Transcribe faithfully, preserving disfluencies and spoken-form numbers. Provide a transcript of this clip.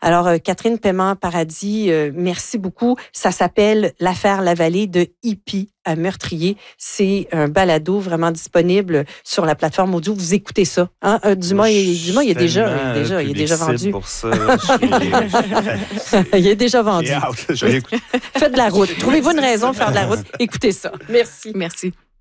Alors, euh, Catherine Paiement-Paradis, euh, merci beaucoup. Ça s'appelle L'affaire Lavallée de hippie à meurtrier. C'est un balado vraiment disponible sur la plateforme audio. Vous écoutez ça. Hein? Euh, Dumas, il, Dumas, il est déjà, il est déjà, il est déjà vendu. Pour ça, je il est déjà vendu. J'ai hâte, je vais écouter. Faites de la route. Trouvez-vous une raison de faire de la route. Écoutez ça. Merci. Merci.